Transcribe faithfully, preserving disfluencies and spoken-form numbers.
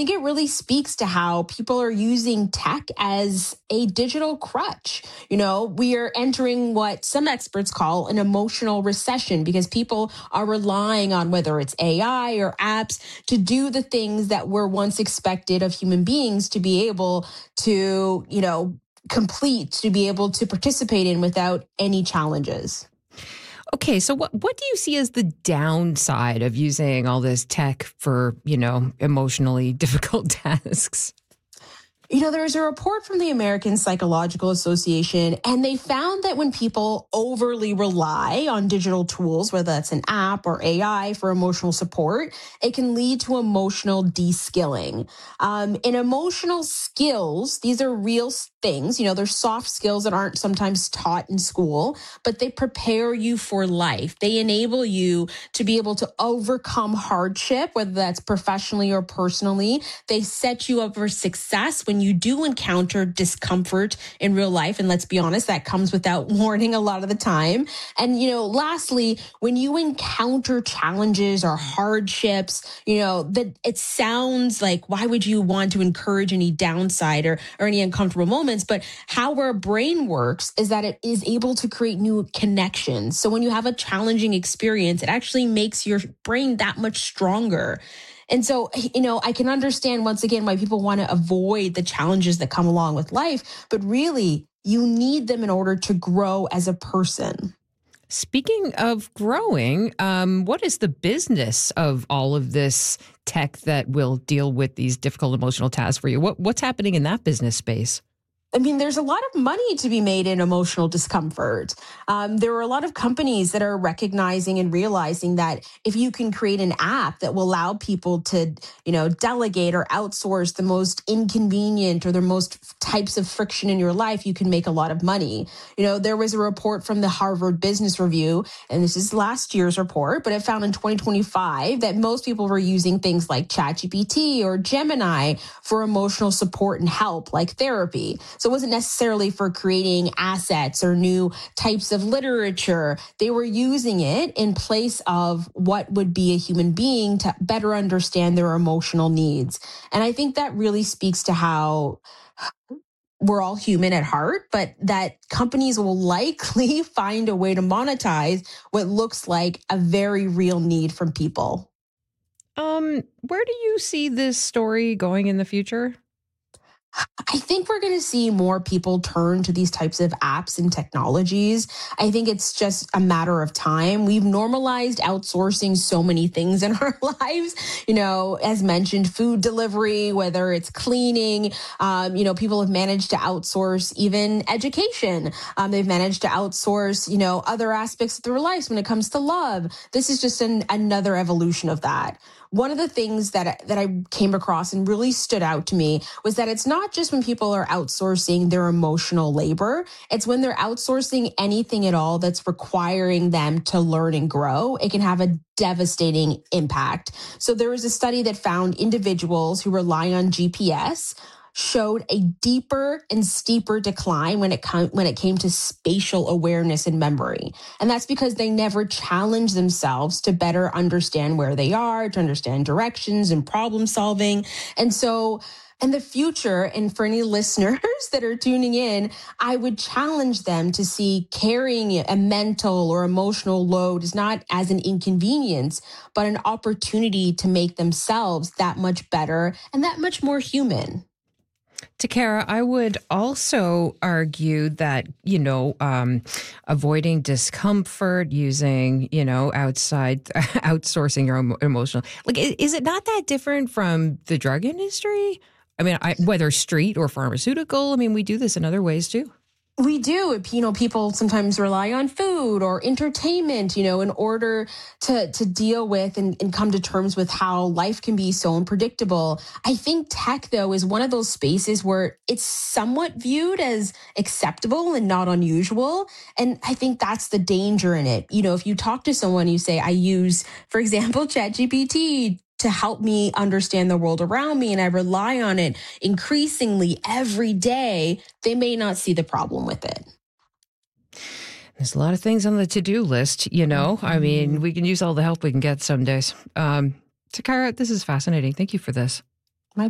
think it really speaks to how people are using tech as a digital crutch. You know, we are entering what some experts call an emotional recession because people are relying on whether it's A I or apps to do the things that were once expected of human beings to be able to, you know, complete, to be able to participate in without any challenges. Okay, so what what do you see as the downside of using all this tech for, you know, emotionally difficult tasks? You know, there's a report from the American Psychological Association, and they found that when people overly rely on digital tools, whether that's an app or A I for emotional support, it can lead to emotional de-skilling. Um, in emotional skills, these are real things. You know, they're soft skills that aren't sometimes taught in school, but they prepare you for life. They enable you to be able to overcome hardship, whether that's professionally or personally. They set you up for success when you do encounter discomfort in real life. And let's be honest, that comes without warning a lot of the time. And, you know, lastly, when you encounter challenges or hardships, you know, that it sounds like, why would you want to encourage any downside or, or any uncomfortable moments? But how our brain works is that it is able to create new connections. So when you have a challenging experience, it actually makes your brain that much stronger. And so, you know, I can understand once again why people want to avoid the challenges that come along with life, but really you need them in order to grow as a person. Speaking of growing, um, what is the business of all of this tech that will deal with these difficult emotional tasks for you? What, what's happening in that business space? I mean, there's a lot of money to be made in emotional discomfort. Um, there are a lot of companies that are recognizing and realizing that if you can create an app that will allow people to, you know, delegate or outsource the most inconvenient or the most types of friction in your life, you can make a lot of money. You know, there was a report from the Harvard Business Review, and this is last year's report, but it found in twenty twenty-five that most people were using things like ChatGPT or Gemini for emotional support and help, like therapy. So it wasn't necessarily for creating assets or new types of literature. They were using it in place of what would be a human being to better understand their emotional needs. And I think that really speaks to how we're all human at heart, but that companies will likely find a way to monetize what looks like a very real need from people. Um, where do you see this story going in the future? I think we're going to see more people turn to these types of apps and technologies. I think it's just a matter of time. We've normalized outsourcing so many things in our lives. You know, as mentioned, food delivery, whether it's cleaning, um, you know, people have managed to outsource even education. Um, they've managed to outsource, you know, other aspects of their lives when it comes to love. This is just an, another evolution of that. One of the things that, that I came across and really stood out to me was that it's not just when people are outsourcing their emotional labor. It's when they're outsourcing anything at all that's requiring them to learn and grow. It can have a devastating impact. So there was a study that found individuals who rely on G P S showed a deeper and steeper decline when it com- when it came to spatial awareness and memory. And that's because they never challenged themselves to better understand where they are, to understand directions and problem solving. And so in the future, and for any listeners that are tuning in, I would challenge them to see carrying a mental or emotional load is not as an inconvenience, but an opportunity to make themselves that much better and that much more human. Takara, I would also argue that, you know, um, avoiding discomfort, using, you know, outside, outsourcing your own emotional, like, is it not that different from the drug industry? I mean, I, whether street or pharmaceutical, I mean, we do this in other ways too. We do. You know, people sometimes rely on food or entertainment, you know, in order to, to deal with and, and come to terms with how life can be so unpredictable. I think tech, though, is one of those spaces where it's somewhat viewed as acceptable and not unusual. And I think that's the danger in it. You know, if you talk to someone, you say, I use, for example, ChatGPT to help me understand the world around me, and I rely on it increasingly every day, they may not see the problem with it. There's a lot of things on the to-do list, you know. Mm-hmm. I mean, we can use all the help we can get some days. Um, Takara, this is fascinating. Thank you for this.